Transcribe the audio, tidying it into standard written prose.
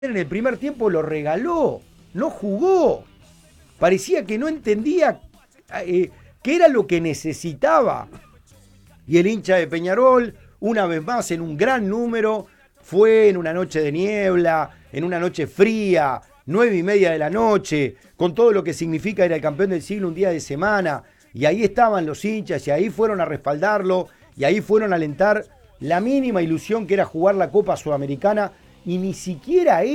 en el primer tiempo lo regaló, no jugó. Parecía que no entendía qué era lo que necesitaba. Y el hincha de Peñarol, una vez más, en un gran número, fue en una noche de niebla, en una noche fría, 9:30 de la noche, con todo lo que significa ir al campeón del siglo un día de semana. Y ahí estaban los hinchas, y ahí fueron a respaldarlo, y ahí fueron a alentar la mínima ilusión que era jugar la Copa Sudamericana, y ni siquiera